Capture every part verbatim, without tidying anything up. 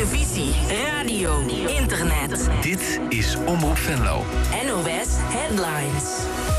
televisie, radio, internet. Dit is Omroep Venlo. N O S Headlines.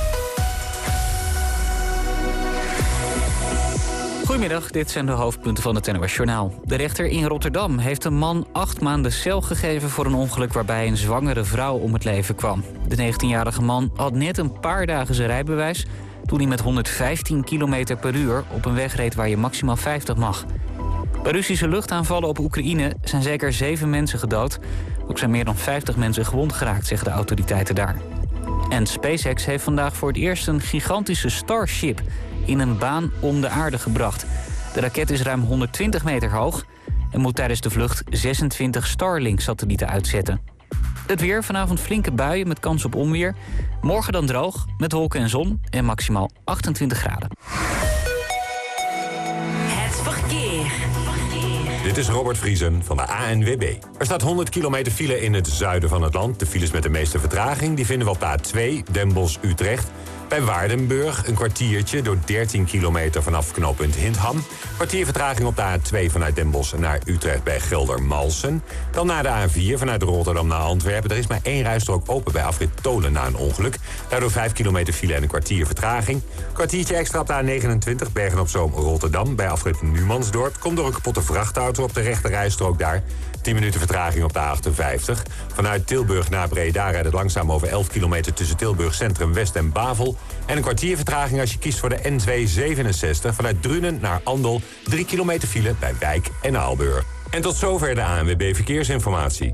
Goedemiddag, dit zijn de hoofdpunten van het N O S Journaal. De rechter in Rotterdam heeft een man acht maanden cel gegeven voor een ongeluk waarbij een zwangere vrouw om het leven kwam. De negentienjarige man had net een paar dagen zijn rijbewijs toen hij met honderdvijftien kilometer per uur op een weg reed waar je maximaal vijftig mag. Bij Russische luchtaanvallen op Oekraïne zijn zeker zeven mensen gedood. Ook zijn meer dan vijftig mensen gewond geraakt, zeggen de autoriteiten daar. En SpaceX heeft vandaag voor het eerst een gigantische Starship in een baan om de aarde gebracht. De raket is ruim honderdtwintig meter hoog en moet tijdens de vlucht zesentwintig Starlink-satellieten uitzetten. Het weer, vanavond flinke buien met kans op onweer. Morgen dan droog, met wolken en zon en maximaal achtentwintig graden. Het verkeer. Dit is Robert Vriesen van de A N W B. Er staat honderd kilometer file in het zuiden van het land. De files met de meeste vertraging die vinden we op de A twee, Den Bosch-Utrecht. Bij Waardenburg een kwartiertje door dertien kilometer vanaf knooppunt Hindham. Kwartier vertraging op de A twee vanuit Den Bosch naar Utrecht bij Geldermalsen. Dan naar de A vier vanuit Rotterdam naar Antwerpen. Er is maar één rijstrook open bij afrit Tolen na een ongeluk. Daardoor vijf kilometer file en een kwartier vertraging. Kwartiertje extra op de A negenentwintig Bergen-op-Zoom Rotterdam bij afrit Numansdorp. Komt door een kapotte vrachtauto op de rechte rijstrook daar. tien minuten vertraging op de A achtenvijftig. Vanuit Tilburg naar Breda rijdt het langzaam over elf kilometer tussen Tilburg Centrum West en Bavel. En een kwartier vertraging als je kiest voor de N tweehonderdzevenenzestig vanuit Drunen naar Andel. drie kilometer file bij Wijk en Aalburg. En tot zover de A N W B Verkeersinformatie.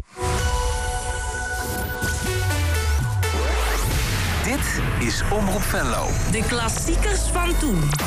Dit is Omroep Venlo. De klassiekers van toen.